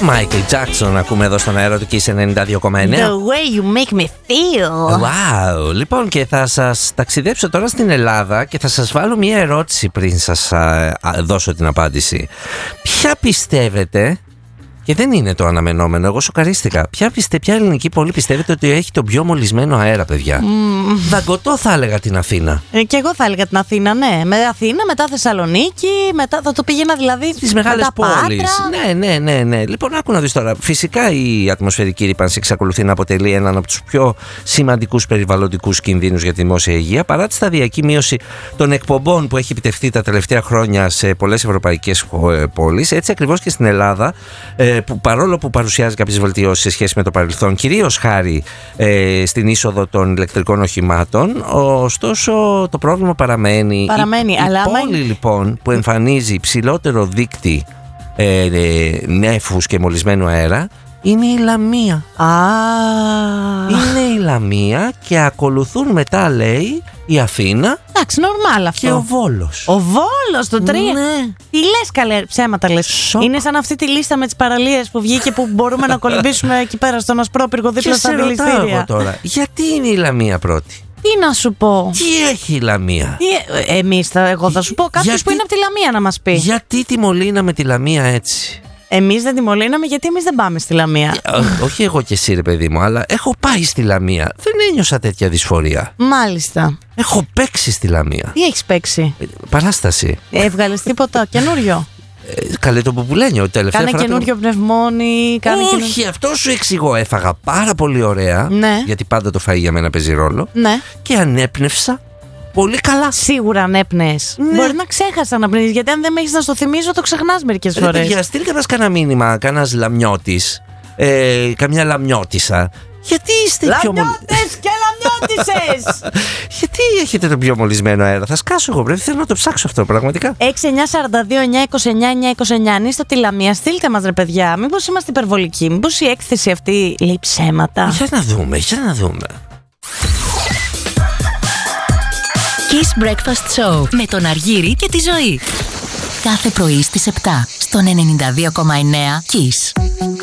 Michael Jackson ακούμε εδώ στον αέρα του Kiss 92,9. The way you make me feel. Wow. Λοιπόν, και θα σας ταξιδέψω τώρα στην Ελλάδα και θα σας βάλω μια ερώτηση πριν σας δώσω την απάντηση. Ποια πιστεύετε, και δεν είναι το αναμενόμενο, εγώ σοκαρίστηκα, ποια ελληνική πόλη πιστεύετε ότι έχει τον πιο μολυσμένο αέρα, παιδιά? Δαγκωτό θα έλεγα την Αθήνα. Και εγώ θα έλεγα την Αθήνα, ναι. Με Αθήνα, μετά Θεσσαλονίκη, μετά θα το πήγαινα δηλαδή στις μεγάλες πόλεις. Ναι. Λοιπόν, άκου να δεις τώρα. Φυσικά η ατμοσφαιρική ρύπανση εξακολουθεί να αποτελεί έναν από τους πιο σημαντικούς περιβαλλοντικούς κινδύνους για τη δημόσια υγεία, παρά τη σταδιακή μείωση των εκπομπών που έχει επιτευχθεί τα τελευταία χρόνια σε πολλές ευρωπαϊκές πόλεις. Έτσι ακριβώς και στην Ελλάδα, που παρόλο που παρουσιάζει κάποιες βελτιώσεις σε σχέση με το παρελθόν, κυρίως χάρη στην είσοδο των ηλεκτρικών οχημάτων, ωστόσο το πρόβλημα παραμένει. Η πόλη λοιπόν που εμφανίζει υψηλότερο δείκτη νέφους και μολυσμένου αέρα είναι η Λαμία. Είναι η Λαμία και ακολουθούν μετά, λέει, η Αθήνα. Εντάξει, νορμάλ αυτό. Και ο Βόλος. Ο Βόλος, το 3. Ναι. Τι λες, καλέ, ψέματα λες. Είναι σαν αυτή τη λίστα με τις παραλίες που βγήκε, που μπορούμε να κολυμπήσουμε εκεί πέρα στον Ασπρόπυργο δίπλα στα δηληστήρια. Τώρα, γιατί είναι η Λαμία πρώτη? Τι να σου πω? Τι έχει η Λαμία? Εγώ θα σου πω, κάποιος που είναι από τη Λαμία να μας πει. Γιατί τη μολύναμε τη Λαμία έτσι? Εμείς δεν τη μολύναμε γιατί εμείς δεν πάμε στη Λαμία. Όχι εγώ και εσύ, ρε παιδί μου, αλλά έχω πάει στη Λαμία. Δεν ένιωσα τέτοια δυσφορία. Μάλιστα. Έχω παίξει στη Λαμία. Τι έχεις παίξει? Παράσταση. Έβγαλες τίποτα καινούριο? Καλέ το πουπουλένιο τελευταία φορά. Κάνε καινούριο πνευμόνι. Όχι, αυτό σου εξηγώ. Έφαγα πάρα πολύ ωραία. Ναι. Γιατί πάντα το φαΐ για μένα παίζει ρόλο. Ναι. Και ανέπνευσα πολύ καλά. Σίγουρα ανέπνεες. Ναι. Μπορεί να ξέχασα να πνείς, γιατί αν δεν με έχεις να στο θυμίζω, το ξεχνάς μερικές φορές. Για στείλτε μας κανένα μήνυμα, κανένας λαμιώτης, καμιά λαμιώτισσα. Γιατί είστε πιο λαμιώτες και λαμιώτισσες! Γιατί έχετε το πιο μολυσμένο αέρα? Θα σκάσω εγώ, πρέπει, θέλω να το ψάξω αυτό πραγματικά. 6-9-42-929-929. Αν είστε από τη Λαμία, στείλτε μας, ρε παιδιά. Μήπως είμαστε υπερβολικοί? Μήπως η έκθεση αυτή λέει ψέματα? Για να δούμε. Kiss Breakfast Show με τον Αργύρη και τη Ζωή. Κάθε πρωί στις 7 στον 92,9 Kiss.